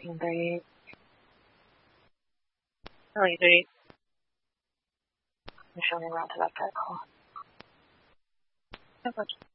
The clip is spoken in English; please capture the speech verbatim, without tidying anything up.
breathing, breathe. Really breathe. And show me around to that circle.